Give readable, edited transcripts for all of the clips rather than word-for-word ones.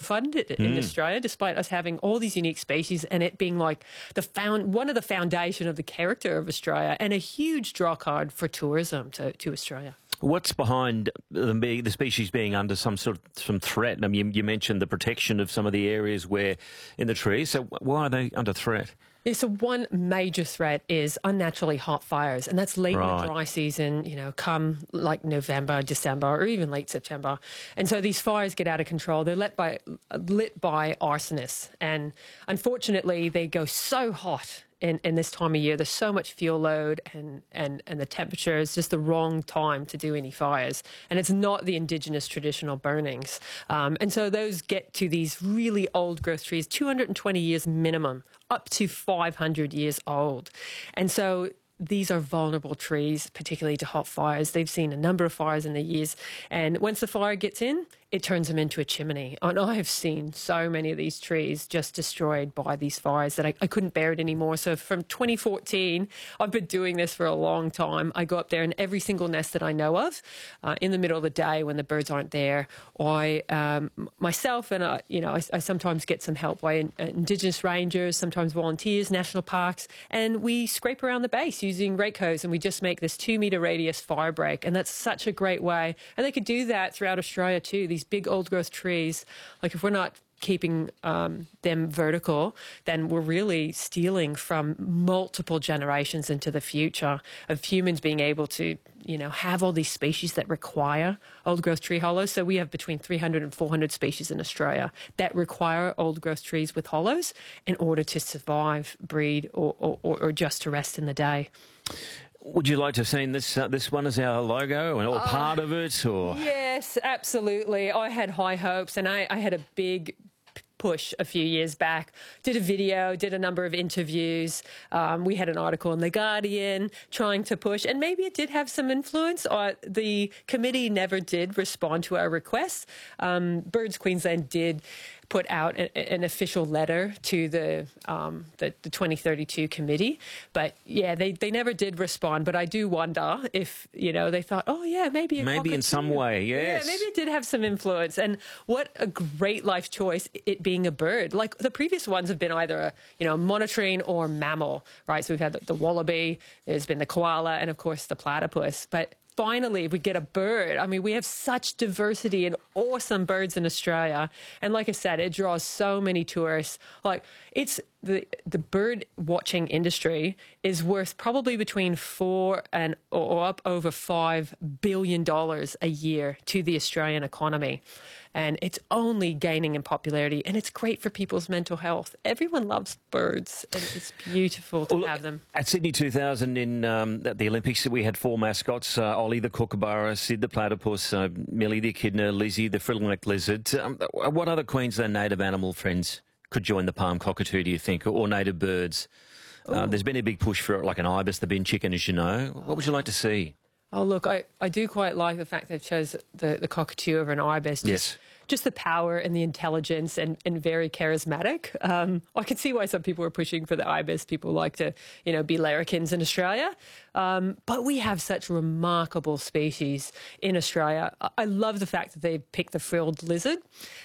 underfunded in Australia, despite us having all these unique species and it being like one of the foundation of the character of Australia and a huge draw card for tourism to Australia. What's behind the species being under some threat? I mean, you mentioned the protection of some of the areas where in the trees. So why are they under threat? Yeah, so one major threat is unnaturally hot fires, and that's late in the dry season, come like November, December, or even late September. And so these fires get out of control. They're lit by arsonists, and unfortunately they go so hot in this time of year. There's so much fuel load and the temperature is just the wrong time to do any fires. And it's not the indigenous traditional burnings. And so those get to these really old growth trees, 220 years minimum, up to 500 years old. And so these are vulnerable trees, particularly to hot fires. They've seen a number of fires in the years. And once the fire gets in, it turns them into a chimney. And I have seen so many of these trees just destroyed by these fires that I couldn't bear it anymore. So from 2014, I've been doing this for a long time. I go up there and every single nest that I know of, in the middle of the day when the birds aren't there, myself and I sometimes get some help by Indigenous rangers, sometimes volunteers, national parks, and we scrape around the base using rake hose and we just make this 2-metre radius fire break. And that's such a great way. And they could do that throughout Australia too. These big old growth trees, like if we're not keeping them vertical, then we're really stealing from multiple generations into the future of humans being able to, have all these species that require old growth tree hollows. So we have between 300 and 400 species in Australia that require old growth trees with hollows in order to survive, breed, or just to rest in the day. Would you like to have seen this one as our logo or part of it? Or Yes, absolutely. I had high hopes, and I had a big push a few years back, did a video, did a number of interviews. We had an article in The Guardian trying to push, and maybe it did have some influence. The committee never did respond to our requests. Birds Queensland did put out an official letter to the 2032 committee, but yeah, they never did respond. But I do wonder if they thought, oh yeah, maybe in some way, yes, yeah, maybe it did have some influence. And what a great life choice, it being a bird. Like the previous ones have been either a monitoring or mammal, right? So we've had the wallaby, there's been the koala, and of course the platypus. But finally, if we get a bird, I mean, we have such diversity and awesome birds in Australia. And like I said, it draws so many tourists. Like, it's the bird watching industry is worth probably between $4 or up over $5 billion a year to the Australian economy. And it's only gaining in popularity, and it's great for people's mental health. Everyone loves birds, and it's beautiful to have them. At Sydney 2000 at the Olympics, we had 4 mascots, Ollie the kookaburra, Sid the platypus, Millie the echidna, Lizzie the frill-necked lizard. What other Queensland native animal friends could join the palm cockatoo, do you think, or native birds? There's been a big push for like an ibis, the bin chicken, as you know. What would you like to see? Oh, look, I do quite like the fact they've chose the cockatoo over an ibis. Just the power and the intelligence and very charismatic. I can see why some people are pushing for the ibis. People like to, be larrikins in Australia. But we have such remarkable species in Australia. I love the fact that they picked the frilled lizard.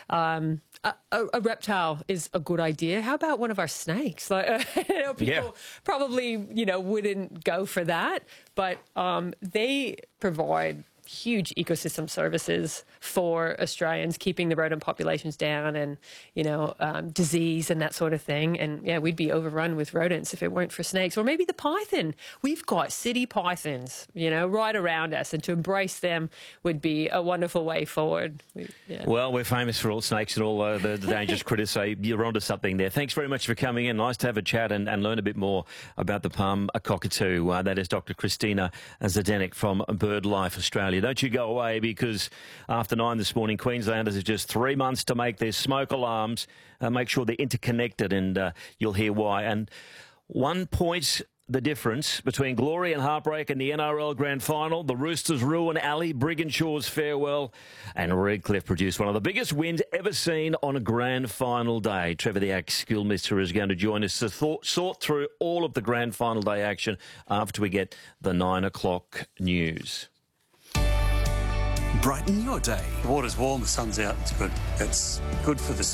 A reptile is a good idea. How about one of our snakes? Like, people probably, wouldn't go for that, but they provide huge ecosystem services for Australians, keeping the rodent populations down and, disease and that sort of thing. And yeah, we'd be overrun with rodents if it weren't for snakes. Or maybe the python. We've got city pythons, right around us, and to embrace them would be a wonderful way forward. Well, we're famous for all snakes and all the dangerous critters, so you're onto something there. Thanks very much for coming in. Nice to have a chat and learn a bit more about the palm cockatoo. That is Dr. Christina Zdenek from BirdLife Australia. Don't you go away, because after 9 this morning, Queenslanders have just 3 months to make their smoke alarms. Make sure they're interconnected, and you'll hear why. And 1 point the difference between glory and heartbreak in the NRL Grand Final. The Roosters ruin Ali Briganshaw's farewell, and Redcliffe produced one of the biggest wins ever seen on a Grand Final day. Trevor the Axe Skillmister is going to join us to sort through all of the Grand Final day action after we get the 9 o'clock news. Brighten your day. The water's warm, the sun's out, it's good. It's good for the